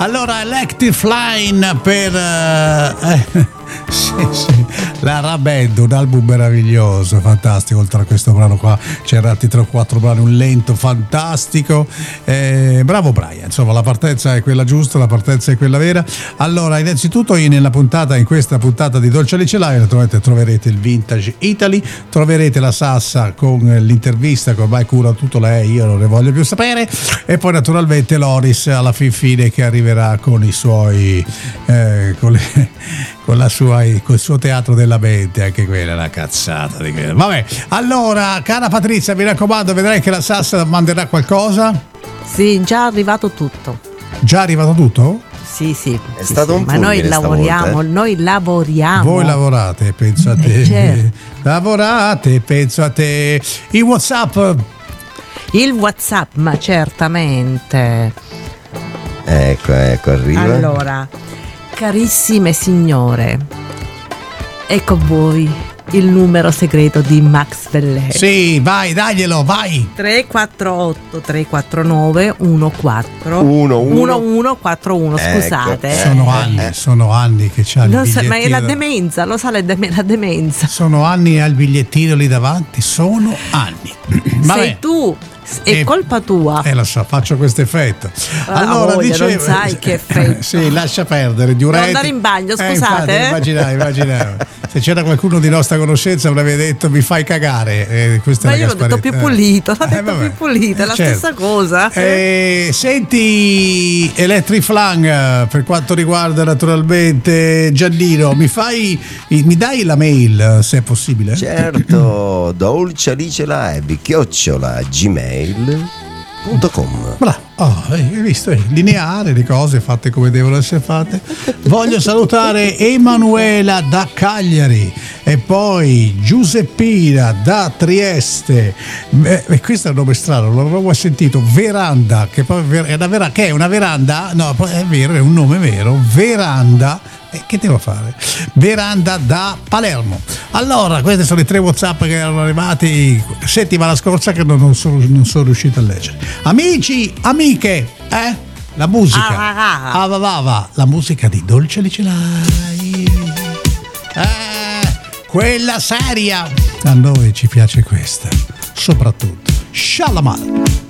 Allora, Electric Flying per sì, la Rabed, un album meraviglioso, fantastico. Oltre a questo brano qua c'erano altri 3 o 4 brani, un lento fantastico. Bravo Brian, insomma la partenza è quella giusta, la partenza è quella vera. Allora, innanzitutto in questa puntata di Dolce Alice Live naturalmente troverete il Vintage Italy, troverete la Sassa con l'intervista che ormai cura tutto lei, io non ne voglio più sapere, e poi naturalmente Loris alla fine che arriverà con i suoi con il suo teatro della mente, anche quella è una cazzata di quella. Vabbè, allora cara Patrizia, mi raccomando, vedrai che la Sassa manderà qualcosa? Sì, già è arrivato tutto. Già è arrivato tutto? Sì, è stato un ma noi lavoriamo, Noi lavoriamo. Voi lavorate, penso a te. Certo. Lavorate, penso a te. Il WhatsApp, ma certamente. Ecco, arriva. Allora, carissime signore, ecco voi il numero segreto di Max Bellè. Sì, vai, daglielo, vai. 348 349 1141. Scusate. Ecco. Sono anni che c'ha il bigliettino. Ma è la demenza, lo sa la demenza. Sono anni al bigliettino lì davanti, sono anni. Sei tu. È colpa tua. Lo so, faccio questo effetto. Allora dicevo, non sai che effetto. Sì, lascia perdere. Diureti. Devo andare in bagno, scusate. Immaginavo. Se c'era qualcuno di nostra conoscenza avrebbe detto mi fai cagare. Ma io l'ho detto più pulito, più pulito, è la stessa cosa. Senti, Electric Flying, per quanto riguarda naturalmente Giannino, mi dai la mail se è possibile? Certo, Dolce Alice Live @gmail.com. Bravo, hai visto? Lineare, le cose fatte come devono essere fatte. Voglio salutare Emanuela da Cagliari e poi Giuseppina da Trieste. Questo è un nome strano, non l'avevo mai sentito. Veranda, che poi è una veranda? No, è vero, è un nome vero. Veranda. Che devo fare? Veranda da Palermo. Allora, questi sono i 3 WhatsApp che erano arrivati settimana scorsa che non sono riuscito a leggere. Amici, amiche, la musica. La musica di Dolce Alice Live. Quella seria. A noi ci piace questa, soprattutto. Shalom.